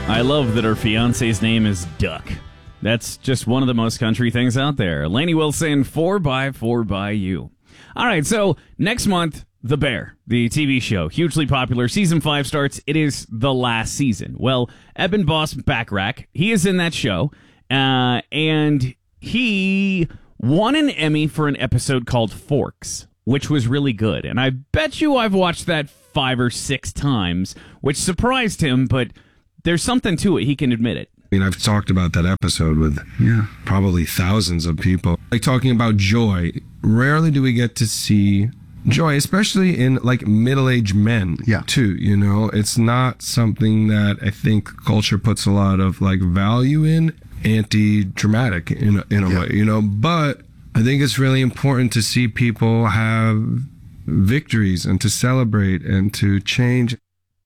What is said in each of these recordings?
I love that her fiance's name is Duck. That's just one of the most country things out there. Lainey Wilson, 4x4 by You. All right, so next month, The Bear, the TV show, hugely popular. Season 5 starts. It is the last season. Well, Eben Boss Backrack, he is in that show, and he won an Emmy for an episode called Forks, which was really good. And I bet you I've watched that 5 or 6 times, which surprised him, but there's something to it. He can admit it. I mean, I've talked about that episode with probably thousands of people. Like talking about joy. Rarely do we get to see joy, especially in like middle-aged men too, you know. It's not something that I think culture puts a lot of like value in, anti-dramatic in a way, you know. But I think it's really important to see people have victories and to celebrate and to change.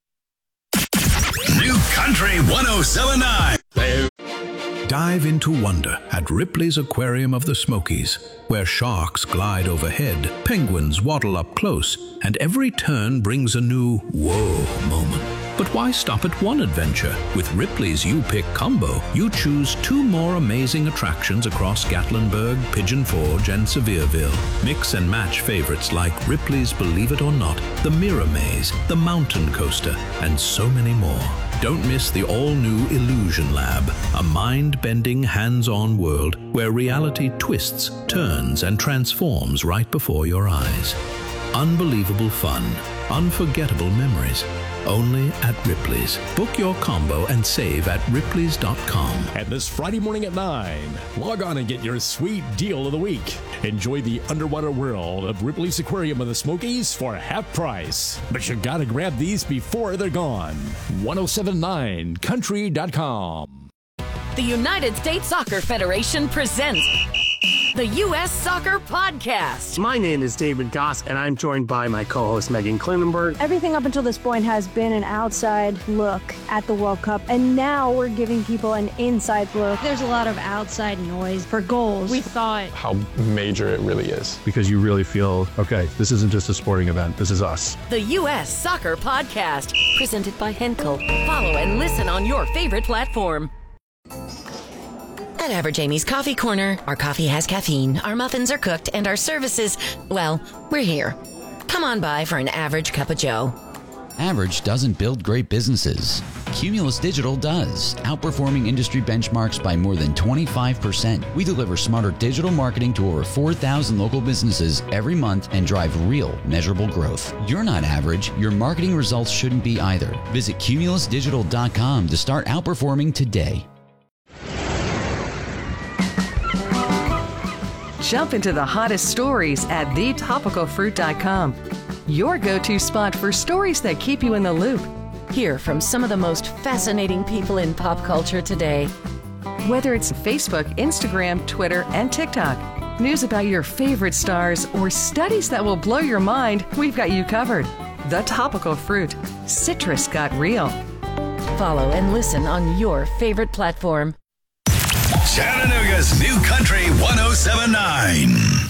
New Country 107.9. Dive into wonder at Ripley's Aquarium of the Smokies, where sharks glide overhead, penguins waddle up close, and every turn brings a new whoa moment. But why stop at one adventure? With Ripley's You Pick combo, you choose 2 more amazing attractions across Gatlinburg, Pigeon Forge, and Sevierville. Mix and match favorites like Ripley's Believe It or Not, the Mirror Maze, the Mountain Coaster, and so many more. Don't miss the all-new Illusion Lab, a mind-bending, hands-on world where reality twists, turns, and transforms right before your eyes. Unbelievable fun, unforgettable memories. Only at Ripley's. Book your combo and save at ripleys.com. And this Friday morning at 9, log on and get your sweet deal of the week. Enjoy the underwater world of Ripley's Aquarium of the Smokies for half price. But you gotta grab these before they're gone. 1079country.com. The United States Soccer Federation presents the U.S. Soccer Podcast. My name is David Goss, and I'm joined by my co-host Megan Klinenberg. Everything up until this point has been an outside look at the World Cup, and now we're giving people an inside look. There's a lot of outside noise for goals. We thought how major it really is. Because you really feel, okay, this isn't just a sporting event, this is us. The U.S. Soccer Podcast, presented by Henkel. Follow and listen on your favorite platform. At Average Amy's Coffee Corner, our coffee has caffeine, our muffins are cooked, and our services, well, we're here. Come on by for an average cup of joe. Average doesn't build great businesses. Cumulus Digital does, outperforming industry benchmarks by more than 25%. We deliver smarter digital marketing to over 4,000 local businesses every month and drive real, measurable growth. You're not average. Your marketing results shouldn't be either. Visit cumulusdigital.com to start outperforming today. Jump into the hottest stories at thetopicalfruit.com. Your go-to spot for stories that keep you in the loop. Hear from some of the most fascinating people in pop culture today. Whether it's Facebook, Instagram, Twitter, and TikTok, news about your favorite stars, or studies that will blow your mind, we've got you covered. The Topical Fruit. Citrus got real. Follow and listen on your favorite platform. Chattanooga's New Country 107.9.